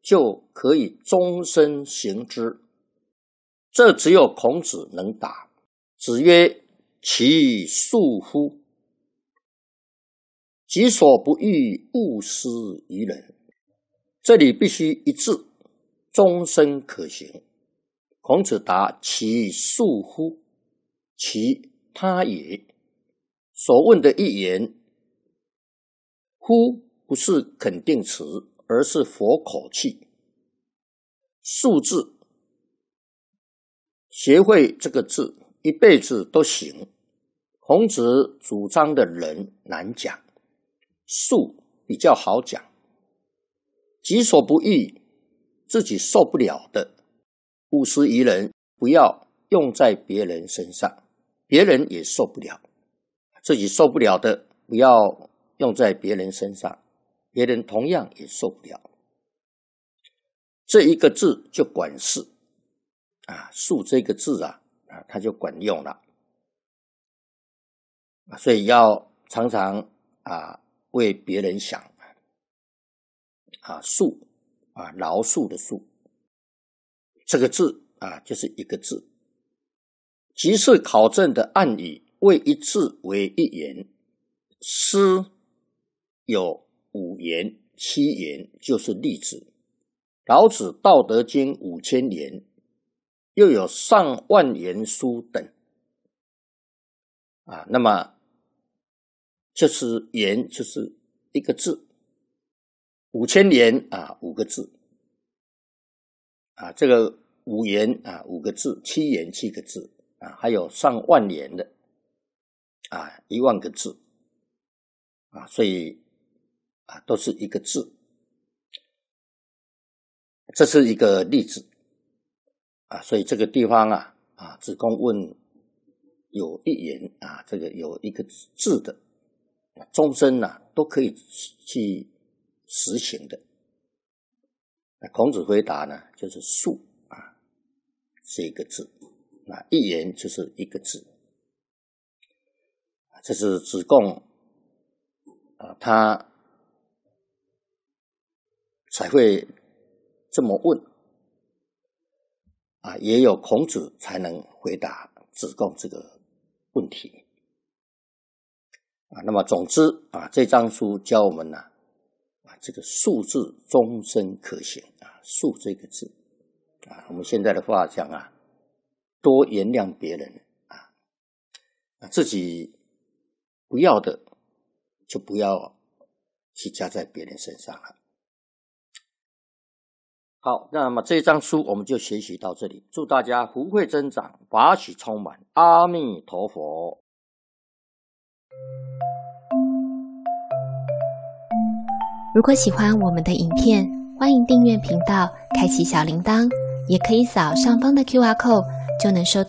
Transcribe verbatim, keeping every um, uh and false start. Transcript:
就可以终身行之。这只有孔子能答。子曰：其恕乎！己所不欲，勿施于人。这里必须一致，终身可行。孔子答：其恕乎！其他也。所问的一言，乎不是肯定词，而是佛口气。恕字，学会这个字，一辈子都行。孔子主张的人难讲，恕比较好讲。己所不欲，自己受不了的，勿施于人，不要用在别人身上，别人也受不了。自己受不了的，不要用在别人身上，别人同样也受不了。这一个字就管事啊，恕这个字啊，啊，它就管用了。所以要常常啊为别人想啊，恕啊，饶恕的恕，这个字啊就是一个字。即是考证的暗语，为一字为一言。诗有五言、七言，就是例子。老子《道德经》五千言，又有上万言书等啊。那么就是言，就是一个字。五千言啊，五个字啊，这个五言啊，五个字；七言，七个字啊，还有上万言的啊，一万个字啊，所以啊，都是一个字。这是一个例子啊，所以这个地方啊啊，子贡问有一言啊，这个有一个字的，终身啊都可以去实行的。那孔子回答呢，就是恕啊，这个字，那一言就是一个字。这是子贡啊，他才会这么问啊，也有孔子才能回答子贡这个问题啊。那么总之啊，这章书教我们呢啊，这个恕字终身可行啊，恕这个字啊，我们现在的话讲啊，多原谅别人啊，自己不要的就不要去加在别人身上了。好，那么这一章书我们就学习到这里，祝大家福慧增长，法喜充满，阿弥陀佛。 如果喜欢我们的影片，欢迎订阅频道，开启小铃铛，也可以扫上方的 Q R code 就能收